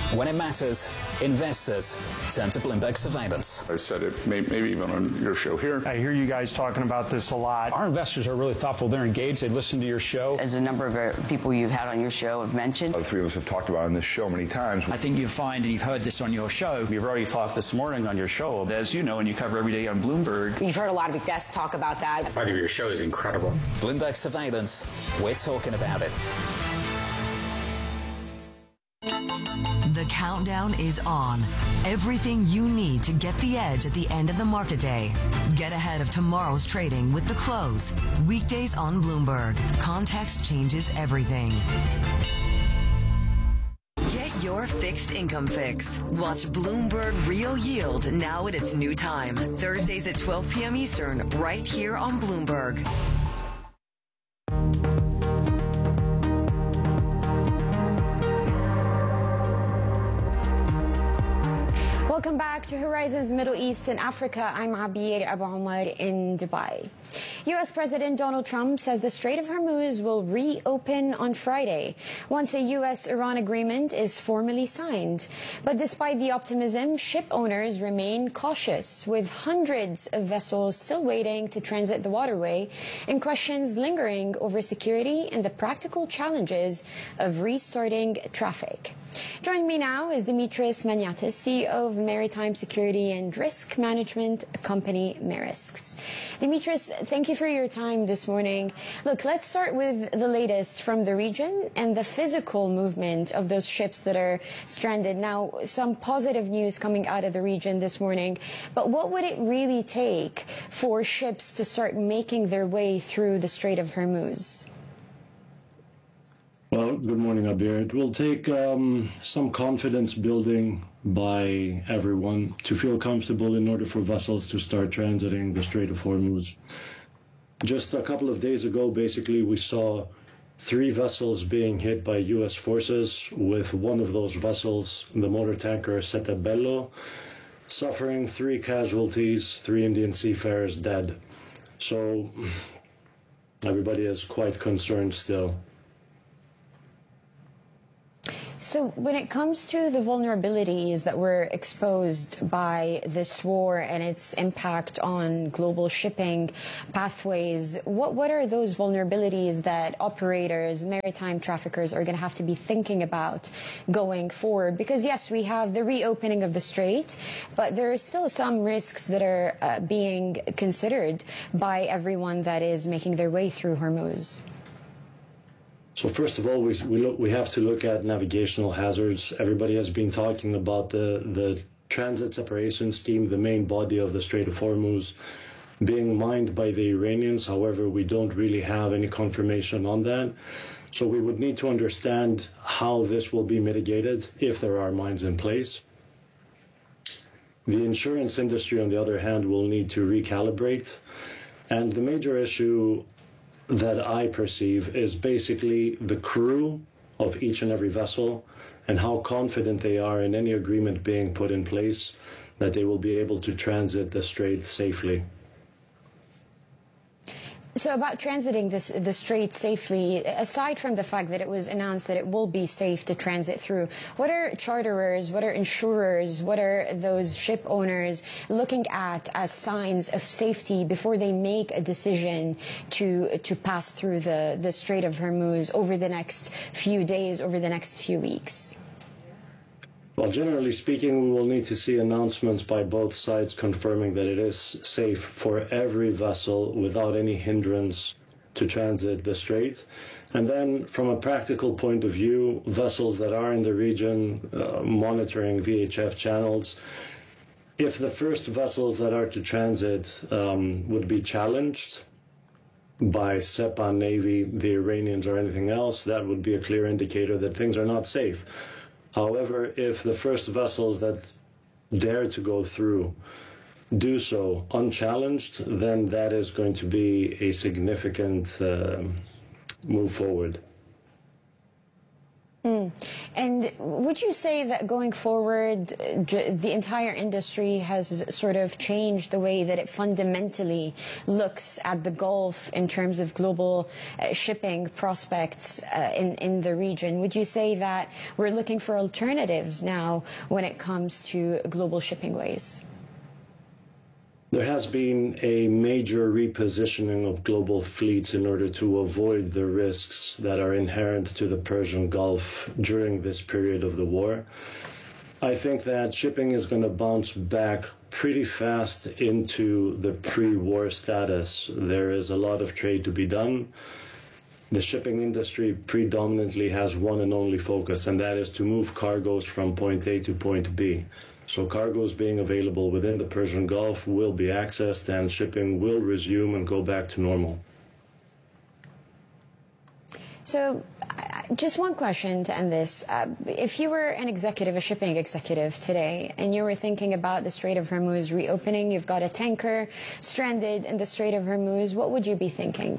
When it matters, investors turn to Bloomberg Surveillance. I said it maybe even on your show here. I hear you guys talking about this a lot. Our investors are really thoughtful. They're engaged. They listen to your show. As a number of people you've had on your show have mentioned. The three of us have talked about it on this show many times. I think you find, and you've heard this on your show. We've already talked this morning on your show. As you know, and you cover every day on Bloomberg. You've heard a lot of guests talk about that. I think your show is incredible. Bloomberg Surveillance, we're talking about it. The countdown is on. Everything you need to get the edge at the end of the market day. Get ahead of tomorrow's trading with The Close. Weekdays on Bloomberg. Context changes everything. Get your fixed income fix. Watch Bloomberg Real Yield now at its new time. Thursdays at 12 p.m. Eastern, right here on Bloomberg. Welcome back to Horizons Middle East and Africa. I'm Abir Abu Omar in Dubai. U.S. President Donald Trump says the Strait of Hormuz will reopen on Friday once a U.S.-Iran agreement is formally signed. But despite the optimism, ship owners remain cautious, with hundreds of vessels still waiting to transit the waterway and questions lingering over security and the practical challenges of restarting traffic. Joining me now is Dimitris Maniatis, CEO of maritime security and risk management company Maersk. Dimitris, thank you for your time this morning. Look, let's start with the latest from the region and the physical movement of those ships that are stranded. Now, some positive news coming out of the region this morning, but what would it really take for ships to start making their way through the Strait of Hormuz? Well, good morning, Abir. It will take some confidence building by everyone to feel comfortable in order for vessels to start transiting the Strait of Hormuz. Just a couple of days ago, basically, we saw 3 vessels being hit by U.S. forces, with one of those vessels, the motor tanker Sete Bello, suffering 3 casualties, 3 Indian seafarers dead. So everybody is quite concerned still. So when it comes to the vulnerabilities that were exposed by this war and its impact on global shipping pathways, what are those vulnerabilities that operators, maritime traffickers are going to have to be thinking about going forward? Because yes, we have the reopening of the strait, but there are still some risks that are being considered by everyone that is making their way through Hormuz. So first of all, we have to look at navigational hazards. Everybody has been talking about the transit separation scheme, the main body of the Strait of Hormuz, being mined by the Iranians. However, we don't really have any confirmation on that. So we would need to understand how this will be mitigated if there are mines in place. The insurance industry, on the other hand, will need to recalibrate. And the major issue that I perceive is basically the crew of each and every vessel and how confident they are in any agreement being put in place that they will be able to transit the strait safely. So about transiting the strait safely, aside from the fact that it was announced that it will be safe to transit through, what are charterers, what are insurers, what are those ship owners looking at as signs of safety before they make a decision to pass through the Strait of Hormuz over the next few days, over the next few weeks? Well, generally speaking, we will need to see announcements by both sides confirming that it is safe for every vessel without any hindrance to transit the strait. And then from a practical point of view, vessels that are in the region monitoring VHF channels, if the first vessels that are to transit would be challenged by SEPA, Navy, the Iranians, or anything else, that would be a clear indicator that things are not safe. However, if the first vessels that dare to go through do so unchallenged, then that is going to be a significant move forward. And would you say that going forward, the entire industry has sort of changed the way that it fundamentally looks at the Gulf in terms of global shipping prospects in the region? Would you say that we're looking for alternatives now when it comes to global shipping ways? There has been a major repositioning of global fleets in order to avoid the risks that are inherent to the Persian Gulf during this period of the war. I think that shipping is going to bounce back pretty fast into the pre-war status. There is a lot of trade to be done. The shipping industry predominantly has one and only focus, and that is to move cargoes from point A to point B. So cargoes being available within the Persian Gulf will be accessed and shipping will resume and go back to normal. So just one question to end this. If you were an executive, a shipping executive today, and you were thinking about the Strait of Hormuz reopening, you've got a tanker stranded in the Strait of Hormuz, what would you be thinking?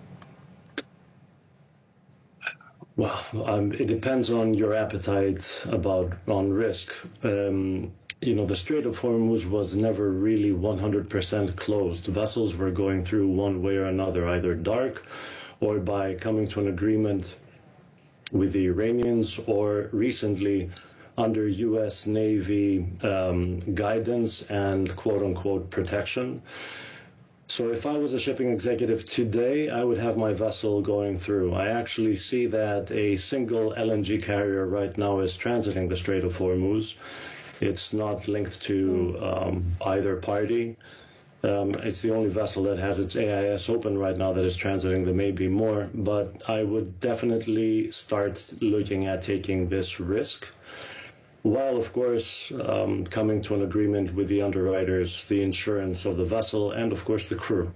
Well, it depends on your appetite on risk. The Strait of Hormuz was never really 100% closed. Vessels were going through one way or another, either dark or by coming to an agreement with the Iranians, or recently under U.S. Navy guidance and quote-unquote protection. So if I was a shipping executive today, I would have my vessel going through. I actually see that a single LNG carrier right now is transiting the Strait of Hormuz. It's not linked to either party. It's the only vessel that has its AIS open right now that is transiting. There may be more, but I would definitely start looking at taking this risk, while, of course, coming to an agreement with the underwriters, the insurance of the vessel, and, of course, the crew.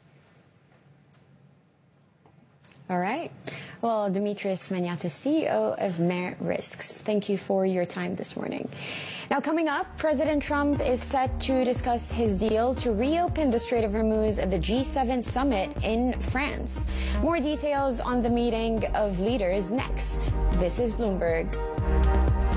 All right. Well, Dimitris Maniatis, CEO of Mer Risks, thank you for your time this morning. Now, coming up, President Trump is set to discuss his deal to reopen the Strait of Hormuz at the G7 summit in France. More details on the meeting of leaders next. This is Bloomberg.